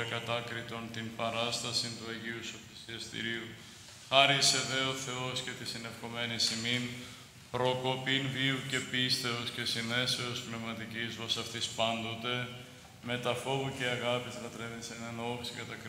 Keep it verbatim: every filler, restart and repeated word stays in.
ακατάκριτον την παράσταση του Αγίου Σοφιστιαστηρίου. Χάρισε δε ο Θεός και τη συνευχομένης ημίν, προκοπήν βίου και πίστεως και συνέσεως πνευματικής ως αυτής πάντοτε, με τα φόβου και αγάπης λατρεύεις εν ενόχληση κατά